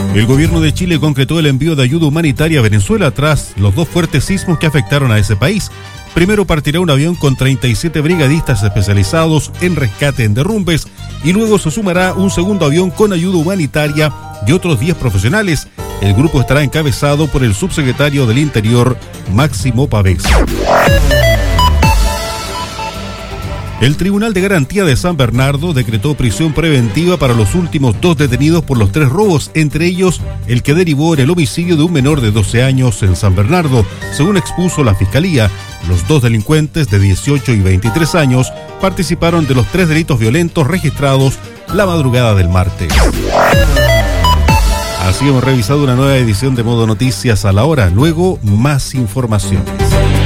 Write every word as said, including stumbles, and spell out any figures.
El gobierno de Chile concretó el envío de ayuda humanitaria a Venezuela tras los dos fuertes sismos que afectaron a ese país. Primero partirá un avión con treinta y siete brigadistas especializados en rescate en derrumbes y luego se sumará un segundo avión con ayuda humanitaria y otros diez profesionales. El grupo estará encabezado por el subsecretario del Interior, Máximo Pavés. El Tribunal de Garantía de San Bernardo decretó prisión preventiva para los últimos dos detenidos por los tres robos, entre ellos el que derivó en el homicidio de un menor de doce años en San Bernardo. Según expuso la Fiscalía, los dos delincuentes de dieciocho y veintitrés años participaron de los tres delitos violentos registrados la madrugada del martes. Así hemos revisado una nueva edición de Modo Noticias a la hora. Luego, más informaciones.